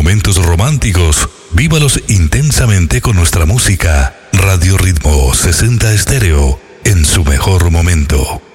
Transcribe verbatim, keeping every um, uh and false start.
momentos románticos, vívalos intensamente con nuestra música. Radio Ritmo sesenta Estéreo, en su mejor momento.